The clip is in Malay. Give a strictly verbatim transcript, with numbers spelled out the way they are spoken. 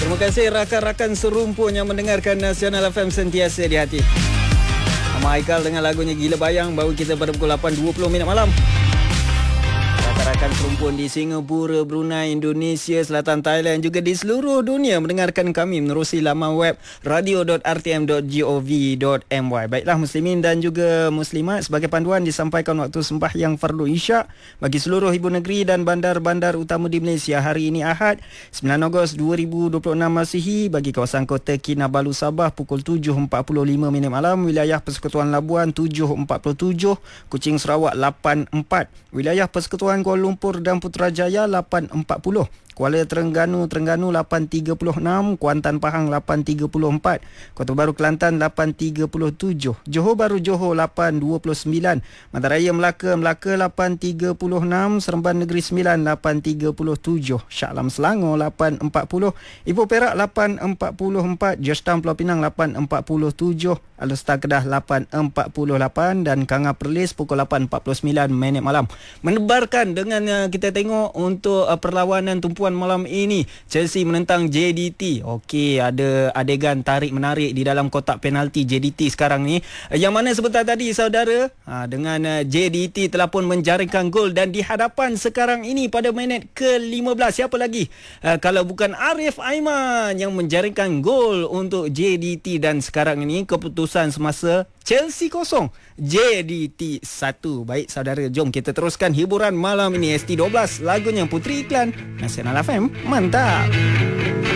Terima kasih rakan-rakan serumpun yang mendengarkan Nasional F M sentiasa di hati. Nama Haikal dengan lagunya Gila Bayang baru kita pada pukul lapan dua puluh minit malam. Rakan-rakan serumpun di Singapura, Brunei, Indonesia, Selatan Thailand juga di seluruh dunia mendengarkan kami menerusi laman web radio dot r t m dot gov dot m y. Baiklah muslimin dan juga muslimat, sebagai panduan disampaikan waktu sembahyang fardu Isyak bagi seluruh ibu negeri dan bandar-bandar utama di Malaysia hari ini Ahad sembilan Ogos dua ribu dua puluh enam Masihi bagi kawasan kota Kinabalu Sabah pukul tujuh empat puluh lima minit malam, wilayah Persekutuan Labuan tujuh empat puluh tujuh, Kuching Sarawak lapan empat, wilayah Persekutuan Kuala Lumpur dan Putrajaya lapan empat puluh, Kuala Terengganu Terengganu lapan tiga puluh enam, Kuantan Pahang lapan tiga puluh empat, Kota Baru Kelantan lapan tiga puluh tujuh, Johor Bahru Johor lapan dua puluh sembilan, Mataraya Melaka Melaka lapan tiga puluh enam, Seremban Negeri Sembilan lapan tiga puluh tujuh, Shah Alam Selangor lapan empat puluh, Ipoh Perak lapan empat puluh empat, George Town Pulau Pinang lapan empat puluh tujuh, Alustar Kedah lapan empat puluh lapan dan Kanga Perlis pukul lapan empat puluh sembilan minit malam. Menebarkan dengan uh, kita tengok untuk uh, perlawanan tumpuan malam ini, Chelsea menentang J D T. Okey, ada adegan tarik menarik di dalam kotak penalti J D T sekarang ni, uh, yang mana sebentar tadi saudara uh, dengan uh, J D T telah pun menjaringkan gol dan di hadapan sekarang ini pada minit ke lima belas, siapa lagi uh, kalau bukan Arif Aiman yang menjaringkan gol untuk J D T, dan sekarang ini keputusan semasa Chelsea kosong, J D T satu. Baik saudara, jom kita teruskan hiburan malam ini. S T dua belas lagunya Puteri Iklan, Nasional F M, mantap.